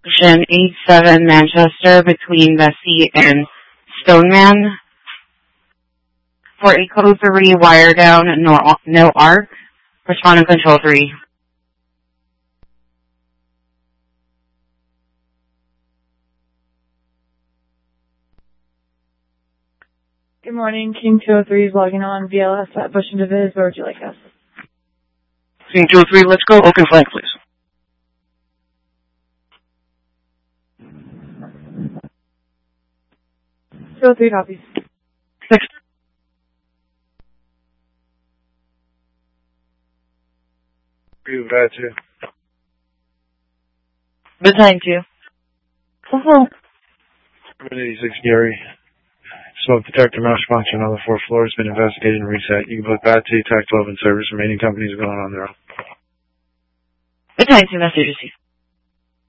Station 87 Manchester between Vesey and Stoneman for a code 3 wire down, no arc. Respond to control 3. Good morning, King 203 is logging on VLS at Bush and Diviz. Where would you like us? King 203, let's go. Open flank, please. Two 3 copies. 6. You got you. Battalion 2. 86 Gary. Smoke detector malfunction on the 4th floor has been investigated and reset. You can put BAT-2, TAC 12 in service. Remaining companies are going on their own. Battalion 2 message received.